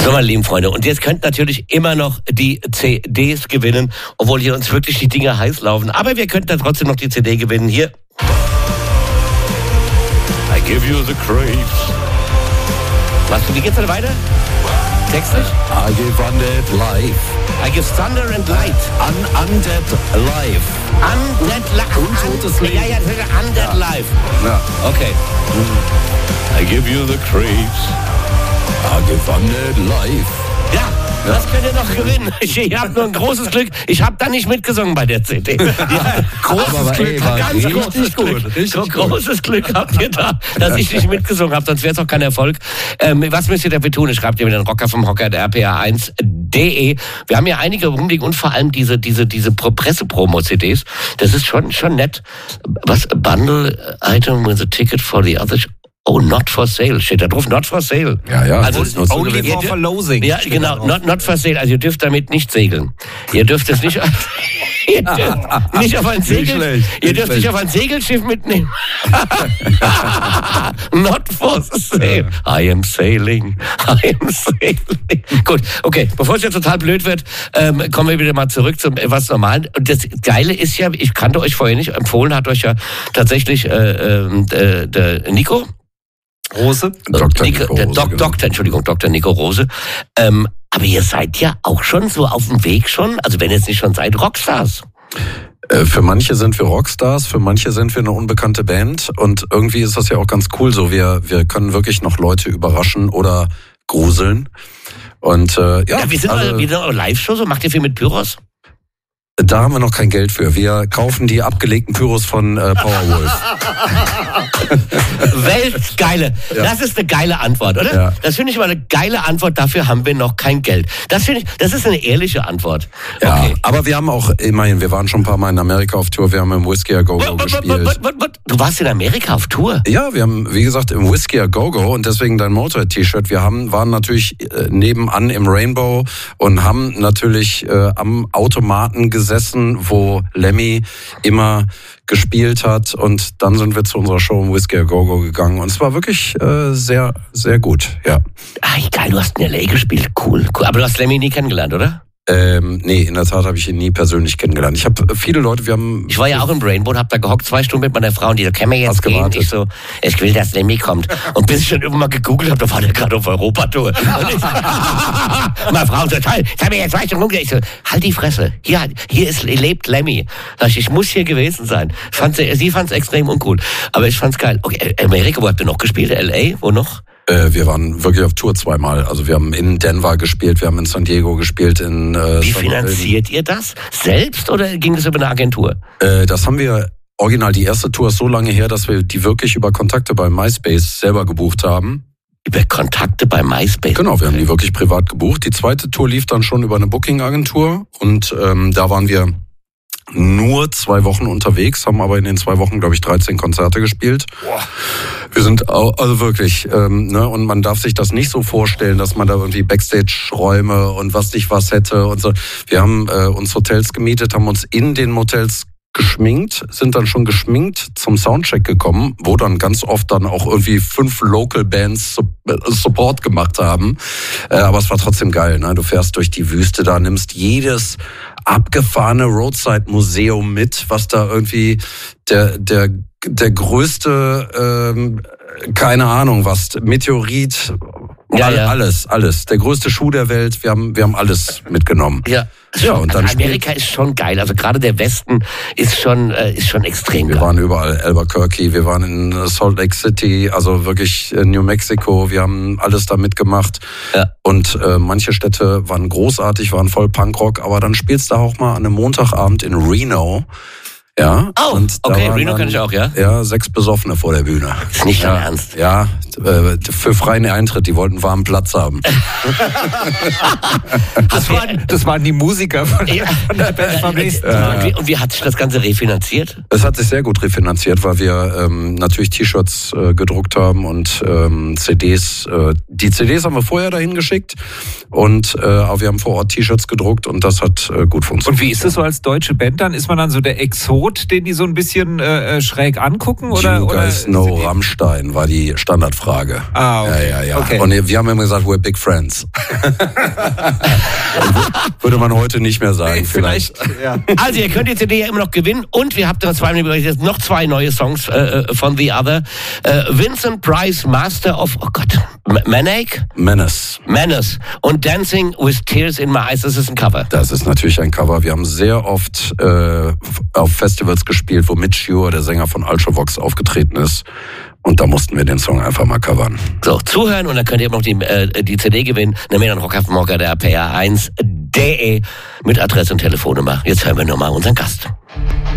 So, meine lieben Freunde, und jetzt könnt natürlich immer noch die CDs gewinnen, obwohl hier uns wirklich die Dinger heiß laufen. Aber wir könnten dann trotzdem noch die CD gewinnen. Hier. I give you the creeps. Wie geht's dann weiter? Textlich? I give undead life. I give thunder and light. Undead life. Undead life. Untotes Leben. Ja, undead life. Ja. Okay. I give you the creeps. I give undead life. Ja, das könnt ihr noch gewinnen. Ich habe nur ein großes Glück. Ich habe da nicht mitgesungen bei der CD. Ja, großes Glück, ganz großes Glück. Großes Glück habt ihr da, dass ich nicht mitgesungen habe, sonst wäre es auch kein Erfolg. Was müsst ihr dafür tun? Schreibt ihr mit den Rocker vom Hocker der rpa1.de. Wir haben ja einige rumliegen und vor allem diese Presse-Promo-CDs. Das ist schon nett. Was? Bundle item with a ticket for the other... Oh, not for sale, steht da drauf, not for sale. Ja. Also only for verlosing. Ja, genau, not for sale. Also ihr dürft damit nicht segeln. Ihr dürft es nicht, nicht auf ein Segel, ihr dürft nicht auf ein Segelschiff mitnehmen. Not for sale. I am sailing. Gut, okay, bevor es jetzt total blöd wird, kommen wir wieder mal zurück zum etwas Normalen. Und das Geile ist ja, ich kannte euch vorher nicht, empfohlen hat euch ja tatsächlich der Nico Rose. Dr. Nico Rose. Aber ihr seid ja auch schon so auf dem Weg schon, also wenn ihr jetzt nicht schon seid, Rockstars. Für manche sind wir Rockstars, für manche sind wir eine unbekannte Band und irgendwie ist das ja auch ganz cool so. Wir können wirklich noch Leute überraschen oder gruseln. Und wir sind wieder eine Live-Show, so macht ihr viel mit Pyros? Da haben wir noch kein Geld für. Wir kaufen die abgelegten Pyros von Powerwolf. Weltgeile. Ja. Das ist eine geile Antwort, oder? Ja. Das finde ich mal eine geile Antwort. Dafür haben wir noch kein Geld. Das ist eine ehrliche Antwort. Ja, okay. Aber wir haben auch, immerhin, wir waren schon ein paar Mal in Amerika auf Tour. Wir haben im Whiskey A Go Go gespielt. Du warst in Amerika auf Tour? Ja, wir haben, wie gesagt, im Whiskey A Go Go und deswegen dein Motorhead-T-Shirt. Wir waren natürlich nebenan im Rainbow und haben natürlich am Automaten gesessen, wo Lemmy immer gespielt hat und dann sind wir zu unserer Show im Whiskey A Go Go gegangen und es war wirklich sehr, sehr gut, ja. Geil, du hast in L.A. gespielt, cool. Aber du hast Lemmy nie kennengelernt, oder? Nee, in der Tat habe ich ihn nie persönlich kennengelernt. Ich habe viele Leute, Ich war ja auch im Rainbow und habe da gehockt 2 Stunden mit meiner Frau und die so, können wir jetzt gehen? Ich so, ich will, dass Lemmy kommt. Und bis ich dann irgendwann mal gegoogelt habe, da war der gerade auf Europatour. Und ich, meine Frau so, toll, ich habe jetzt 2 Stunden rumgehört. Ich so, halt die Fresse, hier lebt Lemmy. Ich muss hier gewesen sein. Sie fand es extrem uncool, aber ich fand's geil. Okay, Amerika, wo habt ihr noch gespielt? L.A., wo noch? Wir waren wirklich auf Tour 2-mal. Also wir haben in Denver gespielt, wir haben in San Diego gespielt. Wie finanziert ihr das? Selbst oder ging das über eine Agentur? Das haben wir original. Die erste Tour ist so lange her, dass wir die wirklich über Kontakte bei MySpace selber gebucht haben. Über Kontakte bei MySpace? Genau, wir haben die wirklich privat gebucht. Die zweite Tour lief dann schon über eine Booking-Agentur und da waren wir nur 2 Wochen unterwegs, haben aber in den 2 Wochen, glaube ich, 13 Konzerte gespielt. Boah. Wir sind also wirklich, und man darf sich das nicht so vorstellen, dass man da irgendwie Backstage-Räume und was nicht was hätte und so. Wir haben uns Hotels gemietet, haben uns in den Motels geschminkt, sind dann schon geschminkt zum Soundcheck gekommen, wo dann ganz oft dann auch irgendwie 5 Local Bands Support gemacht haben. Aber es war trotzdem geil, ne? Du fährst durch die Wüste, da nimmst jedes abgefahrene Roadside-Museum mit, was da irgendwie der größte, keine Ahnung was, Meteorit, alles. Der größte Schuh der Welt, wir haben alles mitgenommen. Ja. Und dann Amerika ist schon geil, also gerade der Westen ist schon extrem geil. Wir waren überall, Albuquerque, wir waren in Salt Lake City, also wirklich New Mexico, wir haben alles da mitgemacht. Ja. Und manche Städte waren großartig, waren voll Punkrock, aber dann spielst du auch mal an einem Montagabend in Reno. Ja. Oh, und okay, Reno kann ich auch, ja? Ja, 6 Besoffene vor der Bühne. Das ist nicht dein Ernst. Ja, für freien Eintritt, die wollten warmen Platz haben. Das waren die Musiker von der Band vom nächsten Tag. Und wie hat sich das Ganze refinanziert? Es hat sich sehr gut refinanziert, weil wir natürlich T-Shirts gedruckt haben und CDs. Die CDs haben wir vorher dahin geschickt und aber wir haben vor Ort T-Shirts gedruckt und das hat gut funktioniert. Und wie ist das so als deutsche Band dann? Ist man dann so der Exot, den die so ein bisschen schräg angucken? Oder Guys No Rammstein war die Standardfrage. Altersfrage. Okay. Ja. Okay. Und wir haben immer gesagt, we're big friends. Würde man heute nicht mehr sagen, vielleicht. Ja. Also ihr könnt die CD ja immer noch gewinnen und wir haben noch 2 neue Songs von The Other. Vincent Price, Master of, Menace und Dancing with Tears in My Eyes. Das ist ein Cover. Das ist natürlich ein Cover. Wir haben sehr oft auf Festivals gespielt, wo Mitch Ure, der Sänger von Ultravox, aufgetreten ist. Und da mussten wir den Song einfach mal covern. So, zuhören und dann könnt ihr noch die CD gewinnen. Eine Mail an Rockhaftmorgen der PR1.de mit Adresse und Telefonnummer. Jetzt hören wir nochmal unseren Gast.